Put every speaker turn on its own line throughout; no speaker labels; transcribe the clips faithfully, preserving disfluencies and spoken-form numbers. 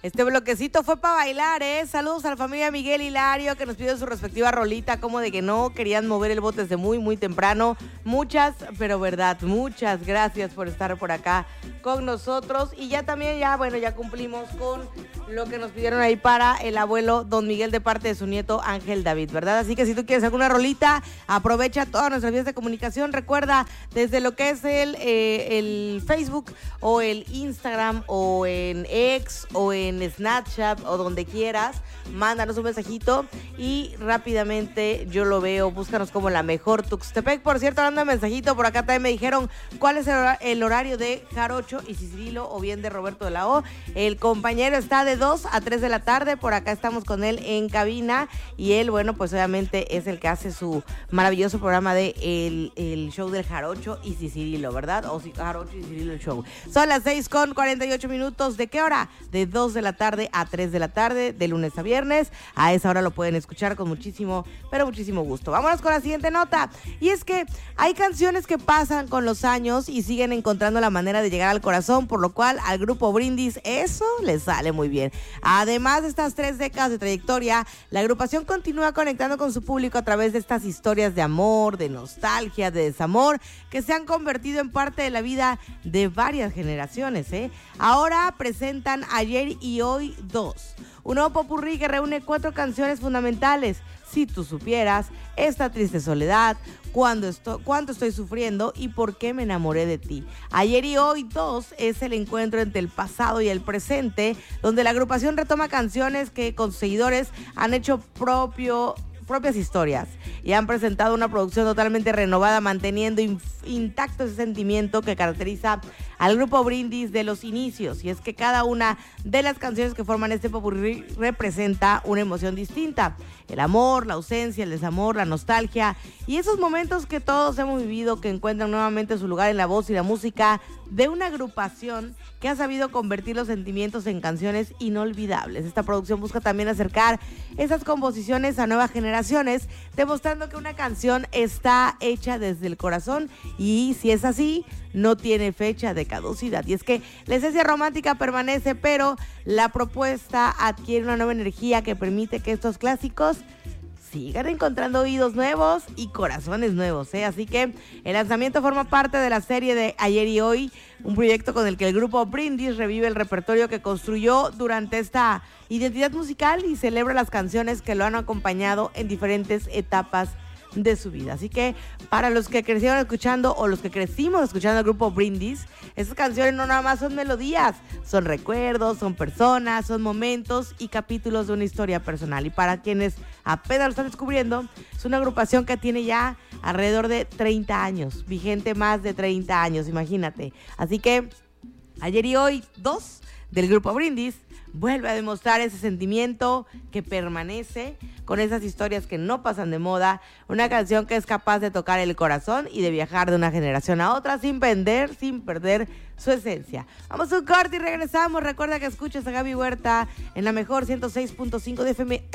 Este bloquecito fue para bailar, ¿eh? Saludos a la familia Miguel Hilario, que nos pidió su respectiva rolita, como de que no querían mover el bote desde muy, muy temprano. Muchas, pero verdad, muchas gracias por estar por acá con nosotros. Y ya también, ya, bueno, ya cumplimos con lo que nos pidieron ahí para el abuelo Don Miguel de parte de su nieto Ángel David, ¿verdad? Así que si tú quieres alguna rolita, aprovecha todas nuestras vías de comunicación. Recuerda, desde lo que es el, eh, el Facebook o el Instagram o en X o en Snapchat o donde quieras, mándanos un mensajito y rápidamente yo lo veo. Búscanos como La Mejor Tuxtepec. Por cierto, hablando de mensajito, por acá también me dijeron cuál es el, hor- el horario de Jarocho y Cirilo o bien de Roberto de la O. El compañero está de dos a tres de la tarde. Por acá estamos con él en cabina y él, bueno, pues obviamente es el que hace su maravilloso programa de el, el show del Jarocho y Cirilo, ¿verdad? O si Jarocho y Cirilo el show. Son las seis con cuarenta y ocho minutos. ¿De qué hora? De dos de la tarde a tres de la tarde, de lunes a viernes. A esa hora lo pueden escuchar con muchísimo, pero muchísimo gusto. Vámonos con la siguiente nota. Y es que hay canciones que pasan con los años y siguen encontrando la manera de llegar al corazón, por lo cual al grupo Brindis eso les sale muy bien. Además de estas tres décadas de trayectoria, la agrupación continúa conectando con su público a través de estas historias de amor, de nostalgia, de desamor, que se han convertido en parte de la vida de varias generaciones, ¿eh? Ahora presentan Ayer y Hoy dos, un nuevo popurrí que reúne cuatro canciones fundamentales: Si tú supieras, Esta triste soledad, Cuando esto, Cuánto estoy sufriendo y Por qué me enamoré de ti. Ayer y Hoy dos es el encuentro entre el pasado y el presente, donde la agrupación retoma canciones que con sus seguidores han hecho propio propias historias y han presentado una producción totalmente renovada, manteniendo inf- intacto ese sentimiento que caracteriza al grupo Brindis de los inicios. Y es que cada una de las canciones que forman este popurrí representa una emoción distinta: el amor, la ausencia, el desamor, la nostalgia y esos momentos que todos hemos vivido, que encuentran nuevamente su lugar en la voz y la música de una agrupación que ha sabido convertir los sentimientos en canciones inolvidables. Esta producción busca también acercar esas composiciones a nuevas generaciones, demostrando que una canción está hecha desde el corazón y, si es así, no tiene fecha de caducidad. Y es que la esencia romántica permanece, pero la propuesta adquiere una nueva energía que permite que estos clásicos sigan encontrando oídos nuevos y corazones nuevos, ¿eh? Así que el lanzamiento forma parte de la serie de Ayer y Hoy, un proyecto con el que el grupo Brindis revive el repertorio que construyó durante esta identidad musical y celebra las canciones que lo han acompañado en diferentes etapas de su vida. Así que para los que crecieron escuchando o los que crecimos escuchando el grupo Brindis, estas canciones no nada más son melodías, son recuerdos, son personas, son momentos y capítulos de una historia personal. Y para quienes apenas lo están descubriendo, es una agrupación que tiene ya alrededor de treinta años, vigente más de treinta años, imagínate. Así que Ayer y Hoy dos del grupo Brindis vuelve a demostrar ese sentimiento que permanece con esas historias que no pasan de moda, una canción que es capaz de tocar el corazón y de viajar de una generación a otra sin perder, sin perder su esencia. Vamos a un corte y regresamos. Recuerda que escuchas a Gaby Huerta en La Mejor ciento seis punto cinco de F M.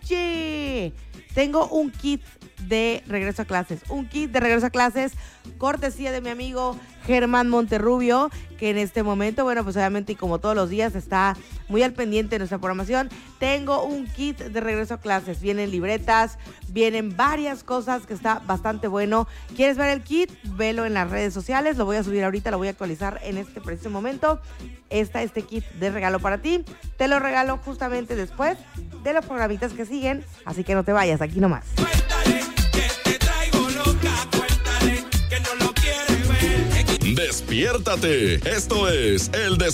¡Oye! Tengo un kit de regreso a clases, un kit de regreso a clases, cortesía de mi amigo Germán Monterrubio, que en este momento, bueno, pues obviamente y como todos los días está muy al pendiente de nuestra programación. Tengo un kit de regreso a clases, vienen libretas, vienen varias cosas que está bastante bueno. ¿Quieres ver el kit? Velo en las redes sociales, lo voy a subir ahorita, lo voy a actualizar en este preciso momento. Está este kit de regalo para ti, te lo regalo justamente después de los programitas que siguen, así que no te vayas, aquí nomás.
Despiértate. Esto es El Des